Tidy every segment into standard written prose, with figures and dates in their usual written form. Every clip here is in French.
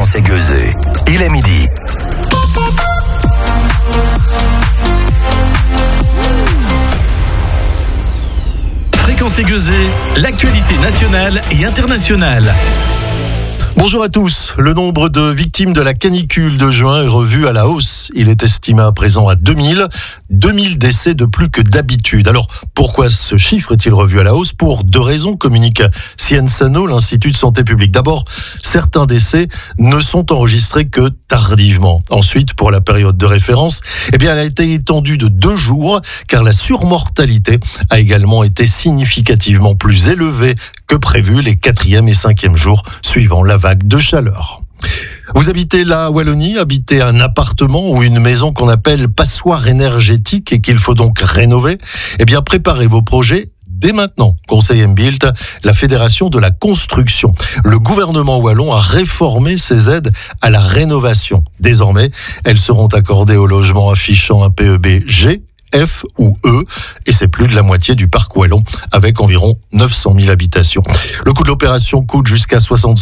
Fréquence Aiguezée. Il est midi. Fréquence Aiguezée, l'actualité nationale et internationale. Bonjour à tous. Le nombre de victimes de la canicule de juin est revu à la hausse. Il est estimé à présent à 2000 décès de plus que d'habitude. Alors, pourquoi ce chiffre est-il revu à la hausse ? Pour deux raisons, communique Cienzano, l'Institut de santé publique. D'abord, certains décès ne sont enregistrés que tardivement. Ensuite, pour la période de référence, elle a été étendue de 2 jours, car la surmortalité a également été significativement plus élevée que prévu les 4e et 5e jours suivant la vague de chaleur. Vous habitez la Wallonie, habitez un appartement ou une maison qu'on appelle passoire énergétique et qu'il faut donc rénover, préparez vos projets dès maintenant. Conseil Mbilt, la Fédération de la construction. Le gouvernement wallon a réformé ses aides à la rénovation. Désormais, elles seront accordées aux logements affichant un PEB G, F ou E, et c'est plus de la moitié du parc wallon, avec environ 900 000 habitations. Le coût de l'opération coûte jusqu'à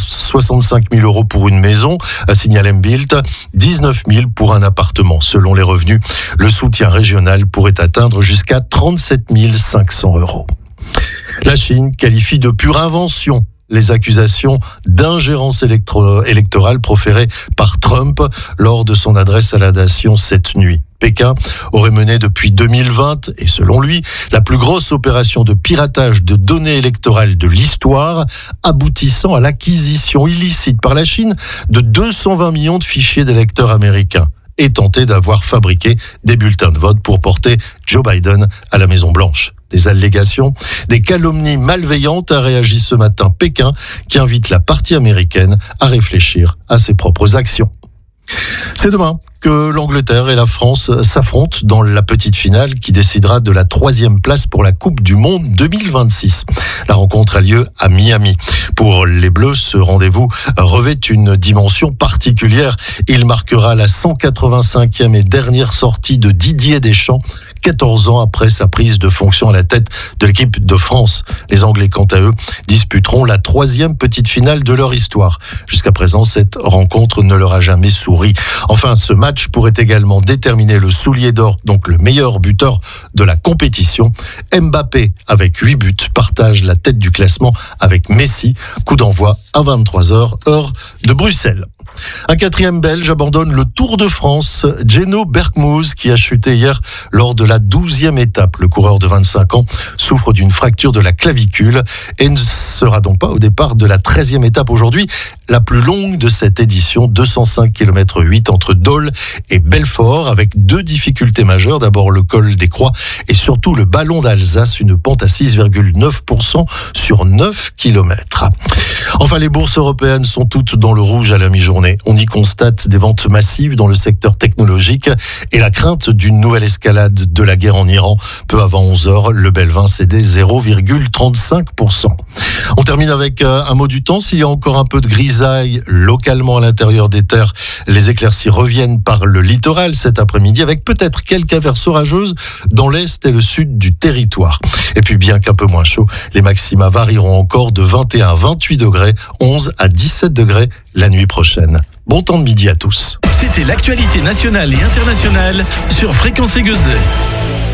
65 000 euros pour une maison, signale Mbilt, 19 000 pour un appartement. Selon les revenus, le soutien régional pourrait atteindre jusqu'à 37 500 euros. La Chine qualifie de pure invention les accusations d'ingérence électorale proférées par Trump lors de son adresse à la nation cette nuit. Pékin aurait mené depuis 2020, et selon lui, la plus grosse opération de piratage de données électorales de l'histoire, aboutissant à l'acquisition illicite par la Chine de 220 millions de fichiers d'électeurs américains, et tenté d'avoir fabriqué des bulletins de vote pour porter Joe Biden à la Maison-Blanche. Des allégations, des calomnies malveillantes, a réagi ce matin Pékin, qui invite la partie américaine à réfléchir à ses propres actions. C'est demain que l'Angleterre et la France s'affrontent dans la petite finale qui décidera de la 3e place pour la Coupe du Monde 2026. La rencontre a lieu à Miami. Pour les Bleus, ce rendez-vous revêt une dimension particulière. Il marquera la 185e et dernière sortie de Didier Deschamps, 14 ans après sa prise de fonction à la tête de l'équipe de France. Les Anglais, quant à eux, disputeront la 3e petite finale de leur histoire. Jusqu'à présent, cette rencontre ne leur a jamais souri. Enfin, ce match pourrait également déterminer le soulier d'or, donc le meilleur buteur de la compétition. Mbappé, avec 8 buts, partage la tête du classement avec Messi. Coup d'envoi à 23h, heure de Bruxelles. Un 4e Belge abandonne le Tour de France. Geno Bergmoes, qui a chuté hier lors de la 12e étape. Le coureur de 25 ans souffre d'une fracture de la clavicule et ne sera donc pas au départ de la 13e étape aujourd'hui, la plus longue de cette édition, 205 km 8 entre Dole et Belfort, avec 2 difficultés majeures. D'abord le col des Croix et surtout le ballon d'Alsace, une pente à 6,9% sur 9 km. Enfin, les bourses européennes sont toutes dans le rouge à la mi-journée. On y constate des ventes massives dans le secteur technologique et la crainte d'une nouvelle escalade de la guerre en Iran. Peu avant 11h, le Belvin cédait 0,35%. On termine avec un mot du temps. S'il y a encore un peu de grisaille localement à l'intérieur des terres, les éclaircies reviennent par le littoral cet après-midi, avec peut-être quelques averses orageuses dans l'est et le sud du territoire. Et puis, bien qu'un peu moins chaud, les maxima varieront encore de 21 à 28 degrés, 11 à 17 degrés la nuit prochaine. Bon temps de midi à tous. C'était l'actualité nationale et internationale sur Fréquence Aiguezée.